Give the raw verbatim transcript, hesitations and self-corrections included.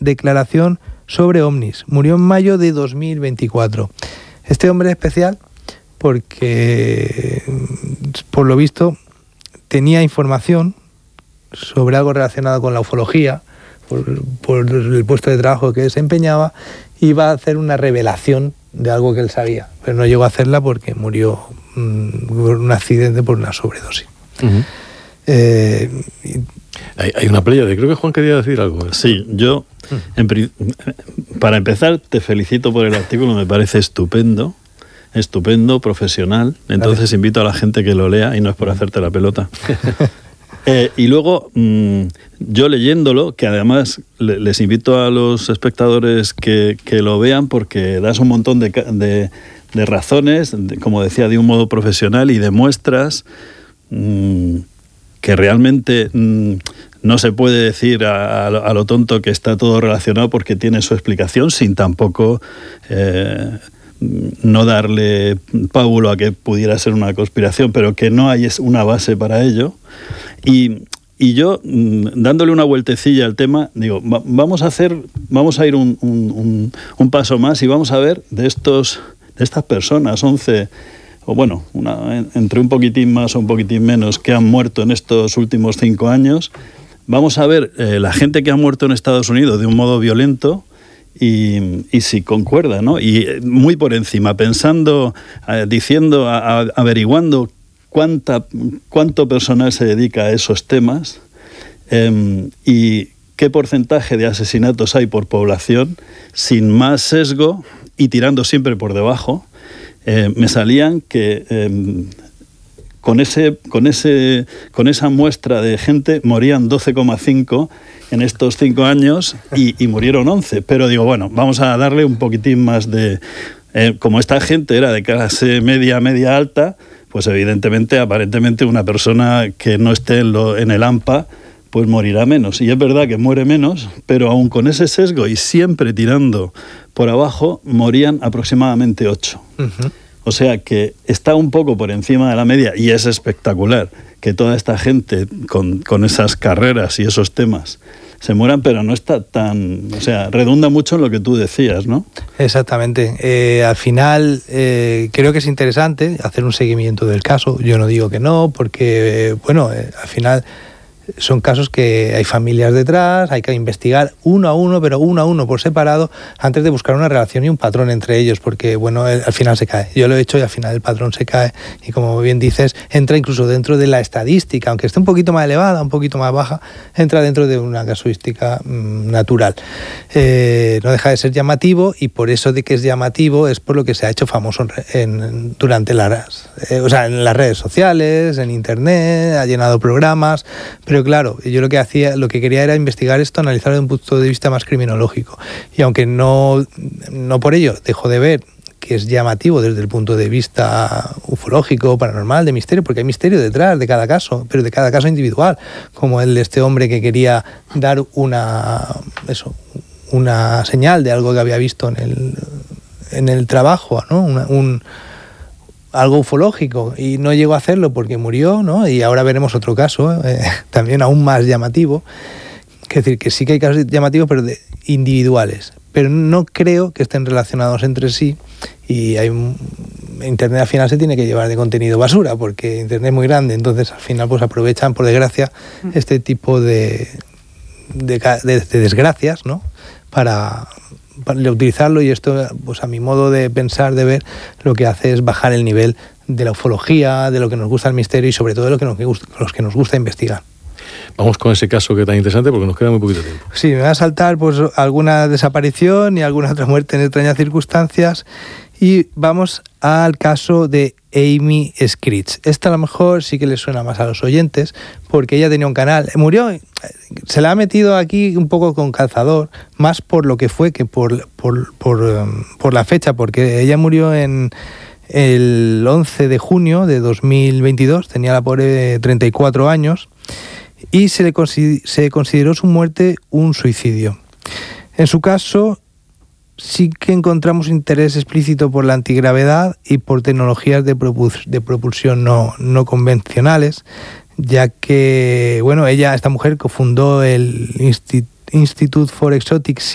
declaración sobre ovnis. Murió en mayo de dos mil veinticuatro. Este hombre es especial porque, por lo visto, tenía información sobre algo relacionado con la ufología, por, por el puesto de trabajo que desempeñaba, y iba a hacer una revelación de algo que él sabía, pero no llegó a hacerla porque murió mmm, por un accidente, por una sobredosis. Uh-huh. Eh, y... hay, hay una playa de, creo que Juan quería decir algo. Sí, yo, en, para empezar, te felicito por el artículo, me parece estupendo, estupendo, profesional, entonces Gracias. Invito a la gente que lo lea y no es por hacerte la pelota. Eh, y luego, mmm, yo leyéndolo, que además le, les invito a los espectadores que, que lo vean porque das un montón de, de, de razones, de, como decía, de un modo profesional y demuestras mmm, que realmente mmm, no se puede decir a, a, lo, a lo tonto que está todo relacionado porque tiene su explicación sin tampoco... Eh, no darle pábulo a que pudiera ser una conspiración, pero que no hay una base para ello. Y, y yo, dándole una vueltecilla al tema, digo, va, vamos a hacer, vamos a ir un, un, un, un paso más y vamos a ver de estos, de estas personas, once, o bueno, una, entre un poquitín más o un poquitín menos, que han muerto en estos últimos cinco años, vamos a ver eh, la gente que ha muerto en Estados Unidos de un modo violento, Y, y si concuerda, ¿no? Y muy por encima, pensando, eh, diciendo, a, a, averiguando cuánta, cuánto personal se dedica a esos temas eh, y qué porcentaje de asesinatos hay por población, sin más sesgo y tirando siempre por debajo, eh, me salían que eh, con, ese, con, ese, con esa muestra de gente morían doce coma cinco en estos cinco años y, y murieron once. Pero digo, bueno, vamos a darle un poquitín más de... Eh, como esta gente era de clase media, media alta, pues evidentemente, aparentemente, una persona que no esté en, lo, en el A M P A, pues morirá menos. Y es verdad que muere menos, pero aún con ese sesgo y siempre tirando por abajo, morían aproximadamente ocho. Uh-huh. O sea que está un poco por encima de la media y es espectacular que toda esta gente con, con esas carreras y esos temas se mueran, pero no está tan... O sea, redunda mucho en lo que tú decías, ¿no? Exactamente. Eh, al final, eh, creo que es interesante hacer un seguimiento del caso. Yo no digo que no, porque, eh, bueno, eh, al final... son casos que hay familias detrás, hay que investigar uno a uno, pero uno a uno por separado, antes de buscar una relación y un patrón entre ellos, porque bueno, al final se cae. Yo lo he hecho y al final el patrón se cae y, como bien dices, entra incluso dentro de la estadística, aunque esté un poquito más elevada, un poquito más baja, entra dentro de una casuística mmm, natural. Eh, no deja de ser llamativo, y por eso de que es llamativo es por lo que se ha hecho famoso en, en, durante las, eh, o sea, en las redes sociales, en internet, ha llenado programas, pero Pero claro, yo lo que hacía, lo que quería era investigar esto, analizarlo desde un punto de vista más criminológico. Y aunque no, no por ello dejo de ver que es llamativo desde el punto de vista ufológico, paranormal, de misterio, porque hay misterio detrás de cada caso, pero de cada caso individual, como el de este hombre que quería dar una, eso, una señal de algo que había visto en el, en el trabajo, ¿no? Una, un algo ufológico, y no llegó a hacerlo porque murió, ¿no? Y ahora veremos otro caso, eh, también aún más llamativo. Es decir, que sí que hay casos llamativos, pero de individuales. Pero no creo que estén relacionados entre sí, y hay un, Internet al final se tiene que llevar de contenido basura, porque Internet es muy grande, entonces al final pues aprovechan, por desgracia, este tipo de, de, de, de desgracias, ¿no? Para... para utilizarlo, y esto, pues a mi modo de pensar, de ver, lo que hace es bajar el nivel de la ufología, de lo que nos gusta el misterio y sobre todo de lo que nos gusta, los que nos gusta investigar. Vamos con ese caso que es tan interesante porque nos queda muy poquito tiempo. Sí, me va a saltar pues alguna desaparición y alguna otra muerte en extrañas circunstancias, y vamos al caso de Amy Scritch. Esta a lo mejor sí que le suena más a los oyentes, porque ella tenía un canal, murió, se la ha metido aquí un poco con calzador, más por lo que fue que por, por, por, por la fecha, porque ella murió en el once de junio de dos mil veintidós, tenía la pobre treinta y cuatro años, y se le consider, se consideró su muerte un suicidio. En su caso, sí que encontramos interés explícito por la antigravedad y por tecnologías de, propuls- de propulsión no, no convencionales, ya que, bueno, ella, esta mujer, cofundó el Institute for Exotic